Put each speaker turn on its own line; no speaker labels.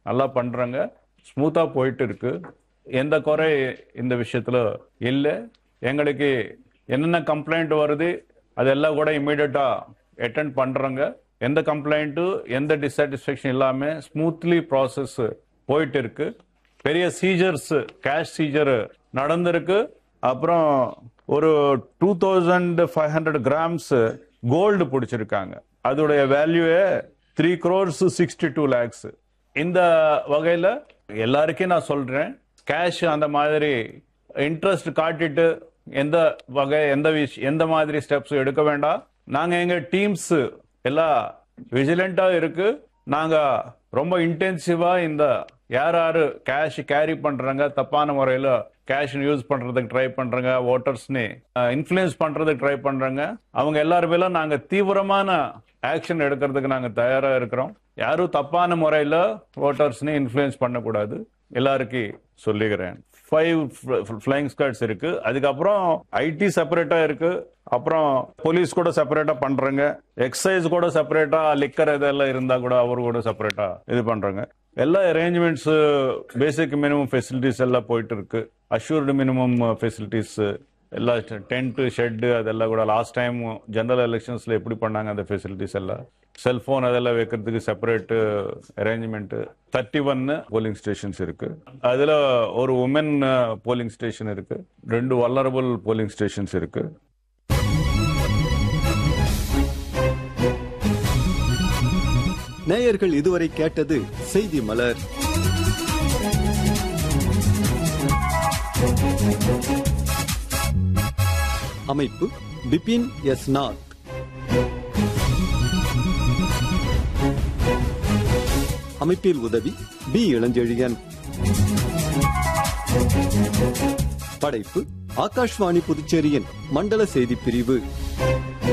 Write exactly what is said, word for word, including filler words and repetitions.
நல்லா பண்றாங்க, ஸ்மூத்தா போயிட்டு இருக்கு. எந்த குறை இந்த விஷயத்துல இல்லை. எங்களுக்கு என்னென்ன கம்ப்ளைண்ட் வருது அதெல்லாம் கூட இமீடியட்டா அட்டெண்ட் பண்றாங்க. எந்த கம்ப்ளைண்ட்டு எந்த டிசாட்டிஸ்ஃபேக்ஷன் இல்லாம ஸ்மூத்லி ப்ராசஸ் போயிட்டு இருக்கு. பெரிய சீஜர்ஸ் கேஷ் சீஜர் நடந்திருக்கு. அப்புறம் ஒரு two thousand five hundred grams gold பிடிச்சிருக்காங்க. அதோடைய வேல்யூவே three crores sixty two lakhs. இந்த வகையில எல்லாருக்கும் நான் சொல்றேன், கேஷ் அந்த மாதிரி இன்ட்ரெஸ்ட் காட்டிட்டு எந்த வகை எந்த விஷயம் எந்த மாதிரி ஸ்டெப்ஸ் எடுக்க வேண்டாம். நாங்க எங்க டீம்ஸ் எல்லாம் விஜிலண்டா இருக்கு. நாங்க ரொம்ப இன்டென்சிவா இந்த யார் யாரு கேஷ் கேரி பண்றாங்க, தப்பான முறையில கேஷ் யூஸ் பண்றதுக்கு ட்ரை பண்றாங்க, ஓட்டர்ஸ்னு இன்ஃபுளுன்ஸ் பண்றதுக்கு ட்ரை பண்றாங்க, அவங்க எல்லாருமே நாங்க தீவிரமான ஆக்ஷன் எடுக்கிறதுக்கு நாங்க தயாரா இருக்கிறோம். யாரும் தப்பான முறையில ஓட்டர்ஸ்னு இன்ஃபுளுன்ஸ் பண்ணக்கூடாது. எல்லாருக்கும் சொல்லிக்கிறேன். ஃபைவ் ஃபிளைங் ஸ்குவாட்ஸ் இருக்கு. அதுக்கப்புறம் ஐடி செப்பரேட்டா இருக்கு. அப்புறம் போலீஸ் கூட செப்பரேட்டா பண்றாங்க. எக்ஸைஸ் கூட செப்பரேட்டா, லிக்கர் இதெல்லாம் இருந்தா கூட அவரு கூட செப்பரேட்டா இது பண்றாங்க. எல்லா அரேஞ்ச்மெண்ட்ஸ் பேசிக் மினிமம் ஃபெசிலிட்டிஸ் எல்லாம் போயிட்டு இருக்கு. அஷ்யூர்டு மினிமம் ஃபெசிலிட்டிஸ் எல்லாம் டென்ட் ஷெட் அதெல்லாம் கூட லாஸ்ட் டைம் ஜெனரல் எலெக்ஷன்ஸ்ல எப்படி பண்ணாங்க அந்த ஃபெசிலிட்டிஸ் எல்லாம். செல்போன் அதெல்லாம் வைக்கிறதுக்கு separate arrangement. Thirty one polling stations இருக்கு. அதுல ஒரு உமன் போலிங் ஸ்டேஷன் இருக்கு. ரெண்டு வல்னரபிள் போலிங் ஸ்டேஷன்ஸ் இருக்கு.
நேயர்கள் இதுவரை கேட்டது செய்தி மலர். அமைப்பு பிபின் எஸ் நாத். அமைப்பில் உதவி பி இளஞ்செழியன். படைப்பு ஆகாஷ்வாணி புதுச்சேரியின் மண்டல செய்தி பிரிவு.